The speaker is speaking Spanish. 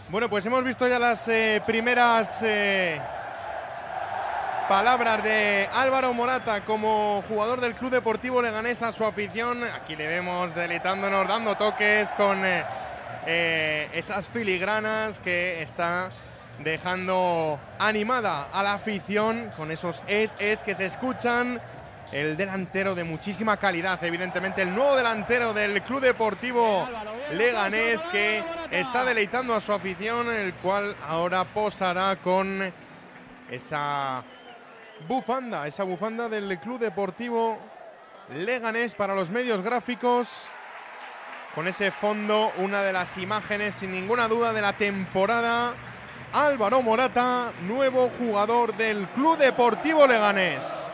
Bueno, pues hemos visto ya las primeras palabras de Álvaro Morata como jugador del Club Deportivo Leganés a su afición. Aquí le vemos deleitándonos, dando toques con esas filigranas que está dejando animada a la afición con esos es que se escuchan. El delantero de muchísima calidad, evidentemente el nuevo delantero del Club Deportivo Leganés, que está deleitando a su afición, el cual ahora posará con esa bufanda del Club Deportivo Leganés para los medios gráficos. Con ese fondo, una de las imágenes sin ninguna duda de la temporada. Álvaro Morata, nuevo jugador del Club Deportivo Leganés.